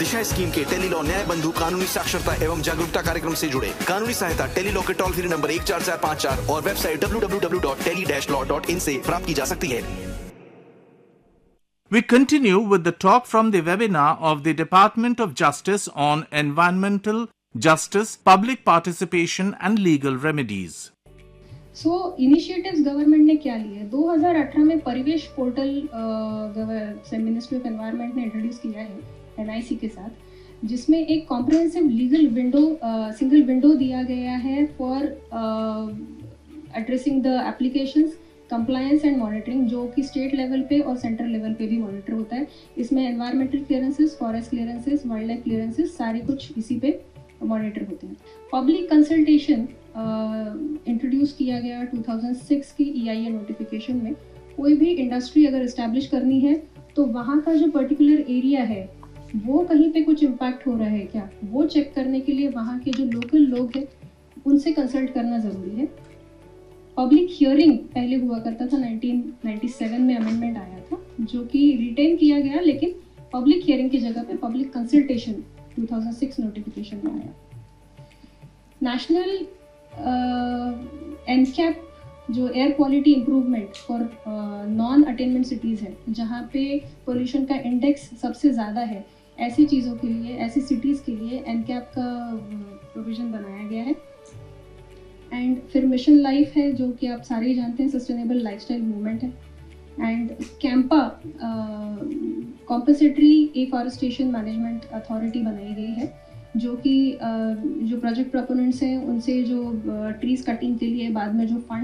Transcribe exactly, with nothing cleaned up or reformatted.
दिशा scheme के tele law न्याय बंधु कानूनी साक्षरता एवं जागरूकता कार्यक्रम से जुड़े। कानूनी सहायता टेली लॉ के टोल फ्री नंबर एक चार चार पाँच चार और website W W W dot tele dash law dot in से प्राप्त की जा सकती है। We continue with the talk from the webinar of the Department of Justice on environmental justice, public participation and legal remedies. So, initiatives government ने क्या लिए? दो हज़ार अठारह में परिवेश पोर्टल मिनिस्ट्री ऑफ एनवायरनमेंट ने इंट्रोड्यूस किया है एन आई सी के साथ, जिसमें एक comprehensive legal window single window दिया गया है for addressing the applications, compliance and monitoring, जो कि स्टेट लेवल पे और सेंट्रल लेवल पे भी मॉनिटर होता है। इसमें environmental clearances, forest clearances, wild life clearances सारे कुछ इसी पे मॉनिटर होते हैं। पब्लिक कंसल्टेशन इंट्रोड्यूस किया गया दो हज़ार छह की ई आई ए नोटिफिकेशन में। कोई भी इंडस्ट्री अगर इस्टेब्लिश करनी है तो वहाँ का जो पर्टिकुलर एरिया है वो कहीं पे कुछ इम्पैक्ट हो रहा है क्या, वो चेक करने के लिए वहाँ के जो लोकल लोग हैं उनसे कंसल्ट करना ज़रूरी है। पब्लिक हियरिंग पहले हुआ करता था, नाइनटीन नाइंटी सेवन में अमेंडमेंट आया था जो कि रिटेन किया गया, लेकिन पब्लिक हियरिंग की जगह पे पब्लिक कंसल्टेशन दो हज़ार छह नोटिफिकेशन में आया। नेशनल एनकैप जो air quality improvement for non attainment cities है, जहाँ पे पोल्यूशन का इंडेक्स सबसे ज़्यादा है, ऐसी चीज़ों के लिए, ऐसी सिटीज़ के लिए एनकैप का प्रोविज़न बनाया गया है। एंड फिर मिशन लाइफ है जो कि आप सारे ही जानते हैं, सस्टेनेबल लाइफस्टाइल मूवमेंट है। And Campa compensatory afforestation management authority बनाई गई है, जो कि uh, जो प्रोजेक्ट प्रोपोनेंट्स हैं उनसे जो ट्रीज uh, कटिंग के लिए बाद में जो फंड